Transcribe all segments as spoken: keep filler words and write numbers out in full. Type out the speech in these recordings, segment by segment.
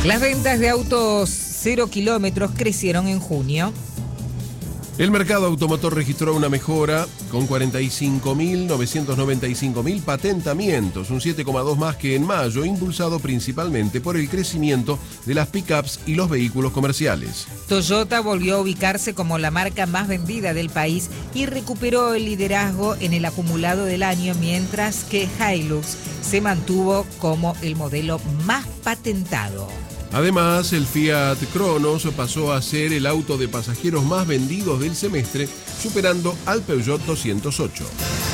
Las ventas de autos cero kilómetros crecieron en junio. El mercado automotor registró una mejora con cuarenta y cinco mil novecientos noventa y cinco mil patentamientos, un siete coma dos más que en mayo, impulsado principalmente por el crecimiento de las pick-ups y los vehículos comerciales. Toyota volvió a ubicarse como la marca más vendida del país y recuperó el liderazgo en el acumulado del año, mientras que Hilux se mantuvo como el modelo más patentado. Además, el Fiat Cronos pasó a ser el auto de pasajeros más vendidos del semestre, superando al Peugeot doscientos ocho.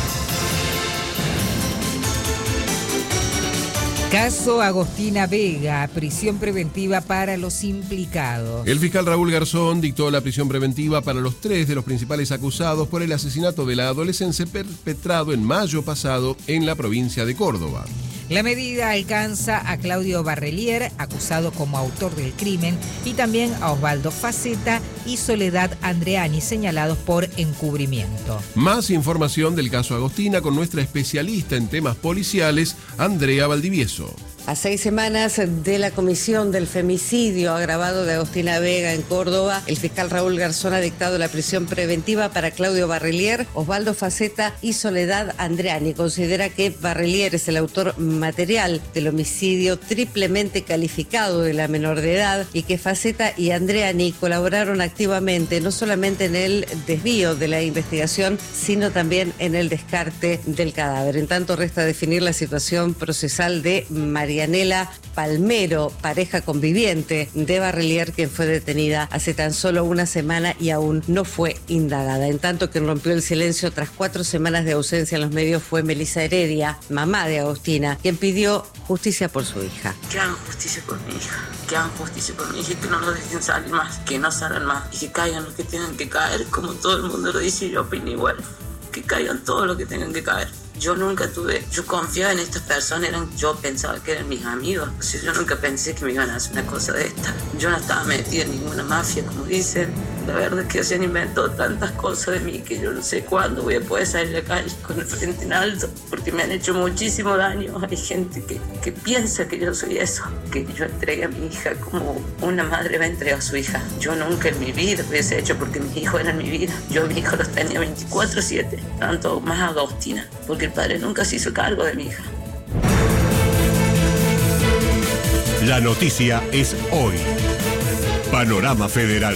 Caso Agostina Vega, prisión preventiva para los implicados. El fiscal Raúl Garzón dictó la prisión preventiva para los tres de los principales acusados por el asesinato de la adolescente perpetrado en mayo pasado en la provincia de Córdoba. La medida alcanza a Claudio Barrelier, acusado como autor del crimen, y también a Osvaldo Faceta y Soledad Andreani, señalados por encubrimiento. Más información del caso Agostina con nuestra especialista en temas policiales, Andrea Valdivieso. A seis semanas de la comisión del femicidio agravado de Agostina Vega en Córdoba, el fiscal Raúl Garzón ha dictado la prisión preventiva para Claudio Barrelier, Osvaldo Faceta y Soledad Andreani. Considera que Barrelier es el autor material del homicidio triplemente calificado de la menor de edad y que Faceta y Andreani colaboraron activamente no solamente en el desvío de la investigación, sino también en el descarte del cadáver. En tanto, resta definir la situación procesal de María Marianela Palmero, pareja conviviente de Barrelier, quien fue detenida hace tan solo una semana y aún no fue indagada. En tanto, quien rompió el silencio tras cuatro semanas de ausencia en los medios fue Melissa Heredia, mamá de Agostina, quien pidió justicia por su hija. Que hagan justicia por mi hija, que hagan justicia por mi hija y que no lo dejen salir más, que no salgan más y que caigan los que tengan que caer, como todo el mundo lo dice y yo opino igual, que caigan todos los que tengan que caer. Yo nunca tuve, yo confiaba en estas personas, eran, yo pensaba que eran mis amigos, o sea, yo nunca pensé que me iban a hacer una cosa de esta. Yo no estaba metida en ninguna mafia, como dicen. La verdad es que se han inventado tantas cosas de mí que yo no sé cuándo voy a poder salir a la calle con el frente en alto, porque me han hecho muchísimo daño. Hay gente que, que piensa que yo soy eso, que yo entregué a mi hija como una madre va a entregar a su hija. Yo nunca en mi vida lo hubiese hecho porque mis hijos eran mi vida. Yo a mis hijos los tenía veinticuatro siete, tanto más Agostina, porque el padre nunca se hizo cargo de mi hija. La noticia es hoy. Panorama Federal.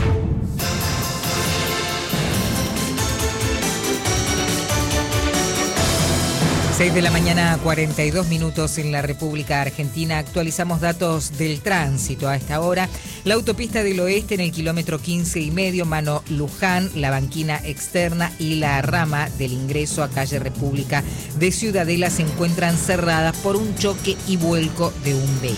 seis de la mañana, cuarenta y dos minutos en la República Argentina. Actualizamos datos del tránsito a esta hora. La autopista del Oeste en el kilómetro quince y medio, mano Luján, la banquina externa y la rama del ingreso a calle República de Ciudadela se encuentran cerradas por un choque y vuelco de un vehículo.